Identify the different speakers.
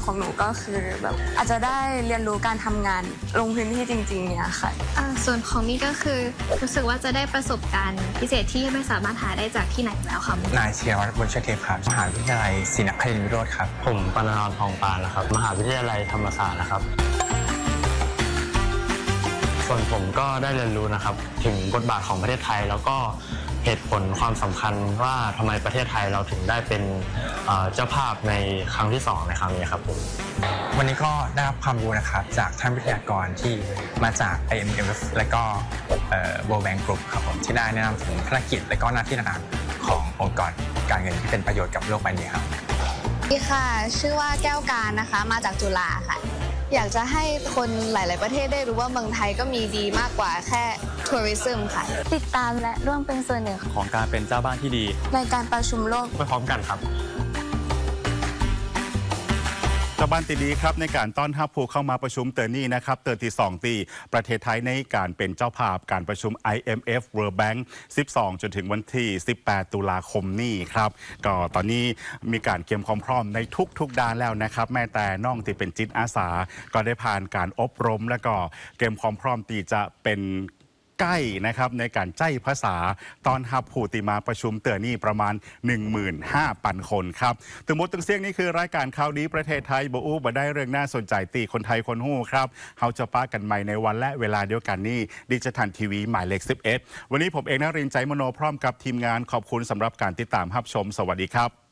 Speaker 1: ของหนูก็คือแบบอาจจะได้เรียนรู้การทำงานลงพื้นที่จริงๆเนี่ยค่ะ
Speaker 2: ส่วนของนี่ก็คือรู้สึกว่าจะได้ประสบการณ์พิเศษที่ไม่สามารถหาได้จากที่ไหนแล้วครับ
Speaker 3: นายเชียร์วัฒน์บุญเชษเทพครับมหาวิทยาลัยศรีนครินทรวิโรธครับ
Speaker 4: ผมปนรทองปานนะครับมหาวิทยาลัยธรรมศาสตร์นะครับส่วนผมก็ได้เรียนรู้นะครับถึงบทบาทของประเทศไทยแล้วก็เหตุผลความสำคัญว่าทำไมประเทศไทยเราถึงได้เป็นเจ้าภาพในครั้งที่2ในครั้งนี้ครับผม
Speaker 3: วันนี้ก็ได้รับความรู้นะครับจากท่านวิทยากรที่มาจาก IMF และก็World Bank Group ครับผมที่ได้แนะนำถึงภารกิจและก็หน้าที่ต่างๆขององค์กรการเงินที่เป็นประโยชน์กับโลกใบนี้ครับ
Speaker 5: สวัสดีค่ะชื่อว่าแก้วการนะคะมาจากจุฬาค่ะอยากจะให้คนหลายๆประเทศได้รู้ว่าเมืองไทยก็มีดีมากกว่าแค่ทัวริซึมค่ะ
Speaker 1: ติดตามและร่วมเป็นส่วนหนึ่ง
Speaker 4: ของการเป็นเจ้าบ้านที่ดี
Speaker 1: ในการประชุมโลก
Speaker 4: ไปพร้อมกันครับ
Speaker 6: ชาวบ้านตีดีครับในการต้อนรับผู้เข้ามาประชุมเตอร์นี่นะครับเตอร์ที่2ตีประเทศไทยในการเป็นเจ้าภาพการประชุม IMF World Bank 12 จนถึงวันที่ 18 ตุลาคมนี้ครับก็ตอนนี้มีการเตรียมความพร้อมในทุกด้านแล้วนะครับแม้แต่น้องที่เป็นจิตอาสาก็ได้ผ่านการอบรมและก็เตรียมความพร้อมที่จะเป็นใกล้นะครับในการใจภาษาตอนรับผู้ติมาประชุมเตือนี่ประมาณ 15,000 คนครับถึงหมดตึงเสียงนี่คือรายการข่าวดีประเทศไทยบ่อู้บ่ได้เรื่องน่าสนใจตีคนไทยคนหู้ครับเขาจะป้ากันใหม่ในวันและเวลาเดียวกันนี่ดิจิทัลทีวีหมายเลข 11 วันนี้ผมเองนรินทร์ใจมโนพร้อมกับทีมงานขอบคุณสำหรับการติดตามรับชมสวัสดีครับ